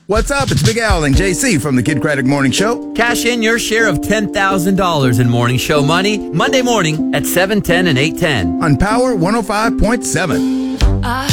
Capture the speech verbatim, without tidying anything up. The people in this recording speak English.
What's up? It's Big Al and J C from the Kid Craddock Morning Show. Cash in your share of ten thousand dollars in Morning Show money Monday morning at seven ten and eight ten. On Power one oh five point seven. I